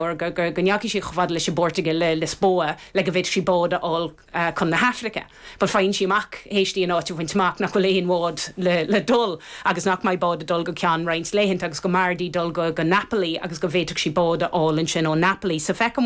go gneaki si chofad leis bortige le Lisboa le go bhid si bóda all chun na Hafrica. But fáin si mac héistí an áitiú bhaint mac nach go léon mód le dul agus nach mai bóda dul go cean roinnt léhint agus go mardí dul go Napoli agus go bhéiteach si bóda all in sin ó Napoli. So fecum